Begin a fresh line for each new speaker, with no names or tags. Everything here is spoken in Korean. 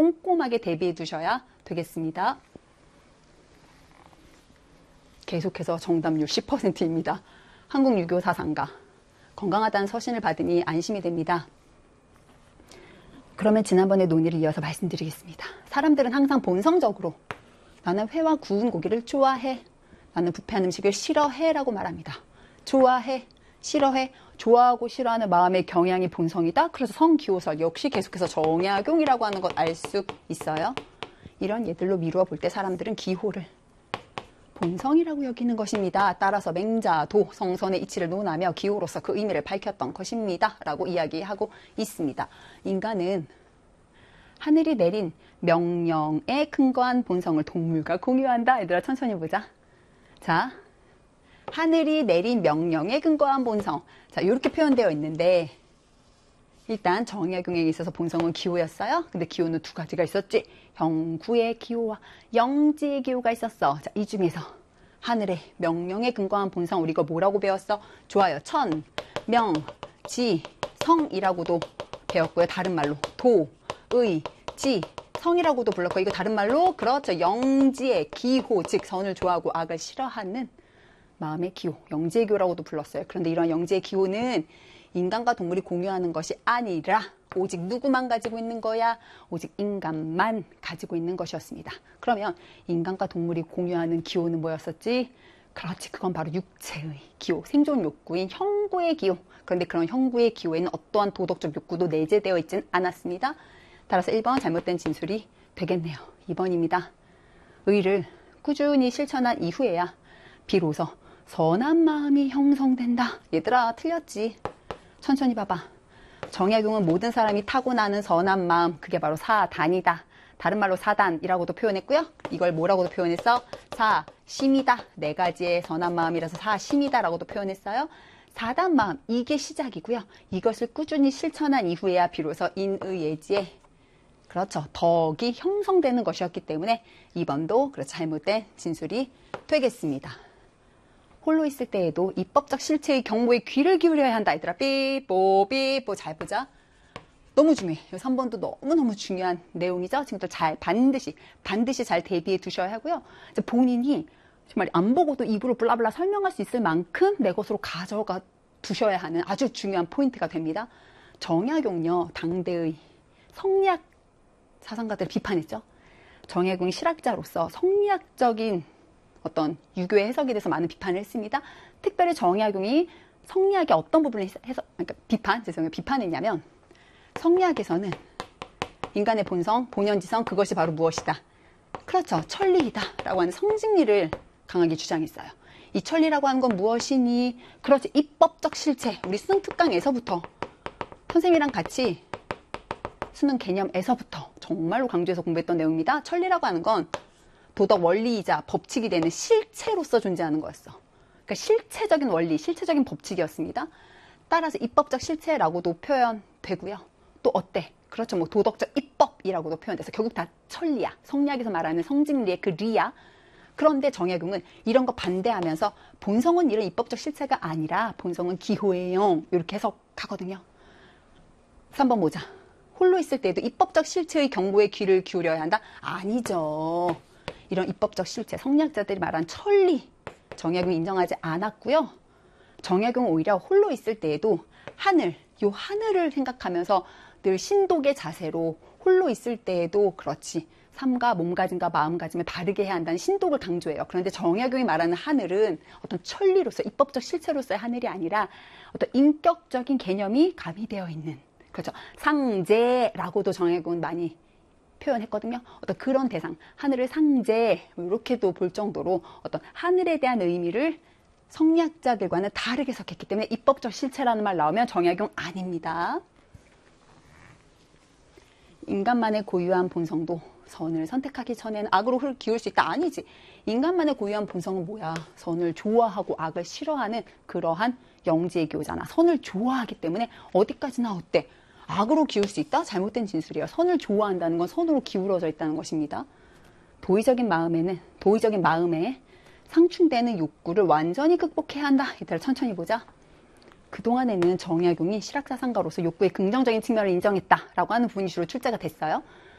꼼꼼하게 대비해 두셔야 되겠습니다. 계속해서 정답률 10%입니다. 한국 유교 사상가. 건강하다는 서신을 받으니 안심이 됩니다. 그러면 지난번에 논의를 이어서 말씀드리겠습니다. 사람들은 항상 본성적으로 나는 회와 구운 고기를 좋아해. 나는 부패한 음식을 싫어해 라고 말합니다. 좋아해, 싫어해, 좋아하고 싫어하는 마음의 경향이 본성이다. 그래서 성기호설 역시 계속해서 정약용이라고 하는 것 알 수 있어요. 이런 예들로 미루어 볼 때 사람들은 기호를 본성이라고 여기는 것입니다. 따라서 맹자도 성선의 이치를 논하며 기호로서 그 의미를 밝혔던 것입니다. 라고 이야기하고 있습니다. 인간은 하늘이 내린 명령에 근거한 본성을 동물과 공유한다. 얘들아 천천히 보자. 자, 하늘이 내린 명령에 근거한 본성. 자, 이렇게 표현되어 있는데 일단 정약용에 있어서 본성은 기호였어요. 근데 기호는 두 가지가 있었지. 형구의 기호와 영지의 기호가 있었어. 자, 이 중에서 하늘의 명령에 근거한 본성 우리 이거 뭐라고 배웠어? 좋아요. 천, 명, 지, 성이라고도 배웠고요. 다른 말로 도, 의, 지, 성이라고도 불렀고 이거 다른 말로 그렇죠. 영지의 기호, 즉 선을 좋아하고 악을 싫어하는 마음의 기호, 영지의 기호라고도 불렀어요. 그런데 이런 영지의 기호는 인간과 동물이 공유하는 것이 아니라 오직 누구만 가지고 있는 거야? 오직 인간만 가지고 있는 것이었습니다. 그러면 인간과 동물이 공유하는 기호는 뭐였었지? 그렇지, 그건 바로 육체의 기호, 생존 욕구인 형구의 기호. 그런데 그런 형구의 기호에는 어떠한 도덕적 욕구도 내재되어 있진 않았습니다. 따라서 1번 잘못된 진술이 되겠네요. 2번입니다. 의를 꾸준히 실천한 이후에야 비로소 선한 마음이 형성된다. 얘들아 틀렸지. 천천히 봐봐. 정약용은 모든 사람이 타고나는 선한 마음, 그게 바로 사단이다. 다른 말로 사단이라고도 표현했고요. 이걸 뭐라고도 표현했어? 사심이다. 네 가지의 선한 마음이라서 사심이다 라고도 표현했어요. 사단 마음, 이게 시작이고요. 이것을 꾸준히 실천한 이후에야 비로소 인의예지에 그렇죠. 덕이 형성되는 것이었기 때문에 2번도 그렇죠. 잘못된 진술이 되겠습니다. 홀로 있을 때에도 입법적 실체의 경고에 귀를 기울여야 한다. 얘들아 삐뽀 삐뽀 잘 보자. 너무 중요해. 3번도 너무너무 중요한 내용이죠. 지금부터 반드시 잘 대비해 두셔야 하고요. 본인이 정말 안 보고도 입으로 블라블라 설명할 수 있을 만큼 내 것으로 가져가 두셔야 하는 아주 중요한 포인트가 됩니다. 정약용요. 당대의 성리학 사상가들을 비판했죠. 정약용이 실학자로서 성리학적인 어떤 유교의 해석에 대해서 많은 비판을 했습니다. 특별히 정약용이 성리학의 어떤 부분을 비판했냐면 성리학에서는 인간의 본성, 본연지성 그것이 바로 무엇이다. 그렇죠. 천리이다 라고 하는 성직리를 강하게 주장했어요. 이 천리라고 하는 건 무엇이니? 그렇지. 입법적 실체. 우리 수능 특강에서부터 선생님이랑 같이 수능 개념에서부터 정말로 강조해서 공부했던 내용입니다. 천리라고 하는 건 도덕 원리이자 법칙이 되는 실체로서 존재하는 거였어. 그러니까 실체적인 원리, 실체적인 법칙이었습니다. 따라서 입법적 실체라고도 표현되고요. 또 어때? 그렇죠. 뭐 도덕적 입법이라고도 표현돼서 결국 다 천리야. 성리학에서 말하는 성직리의 그 리야. 그런데 정약용은 이런 거 반대하면서 본성은 이런 입법적 실체가 아니라 본성은 기호예요. 이렇게 해석하거든요. 3번 보자. 홀로 있을 때도 입법적 실체의 경고에 귀를 기울여야 한다? 아니죠. 이런 입법적 실체, 성리학자들이 말한 천리, 정약용이 인정하지 않았고요. 정약용은 오히려 홀로 있을 때에도 하늘을 생각하면서 늘 신독의 자세로 홀로 있을 때에도 그렇지. 삶과 몸가짐과 마음가짐을 바르게 해야 한다는 신독을 강조해요. 그런데 정약용이 말하는 하늘은 어떤 천리로서, 입법적 실체로서의 하늘이 아니라 어떤 인격적인 개념이 가미되어 있는, 그렇죠. 상제라고도 정약용은 많이 표현했거든요. 어떤 그런 대상, 하늘을 상제, 이렇게도 볼 정도로 어떤 하늘에 대한 의미를 성리학자들과는 다르게 해석했기 때문에 입법적 실체라는 말 나오면 정약용 아닙니다. 인간만의 고유한 본성도 선을 선택하기 전에는 악으로 기울 수 있다? 아니지. 인간만의 고유한 본성은 뭐야? 선을 좋아하고 악을 싫어하는 그러한 영지의 기호잖아. 선을 좋아하기 때문에 어디까지나 어때? 악으로 기울 수 있다? 잘못된 진술이에요. 선을 좋아한다는 건 선으로 기울어져 있다는 것입니다. 도의적인 마음에 상충되는 욕구를 완전히 극복해야 한다. 이따가 천천히 보자. 그동안에는 정약용이 실학사상가로서 욕구의 긍정적인 측면을 인정했다라고 하는 부분이 주로 출제가 됐어요.